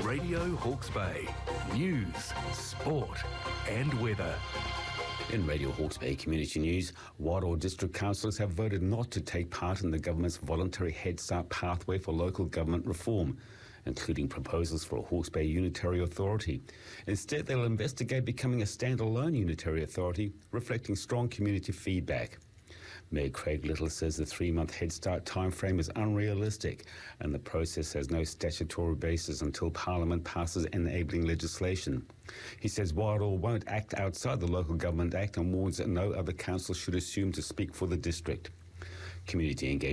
Radio Hawke's Bay. News, sport and weather. In Radio Hawke's Bay Community News, Wairoa District Councillors have voted not to take part in the government's voluntary Head Start pathway for local government reform, including proposals for a Hawke's Bay Unitary Authority. Instead, they'll investigate becoming a standalone unitary authority, reflecting strong community feedback. Mayor Craig Little says the 3-month Head Start timeframe is unrealistic and the process has no statutory basis until Parliament passes enabling legislation. He says Wairoa won't act outside the Local Government Act and warns that no other council should assume to speak for the district. Community engagement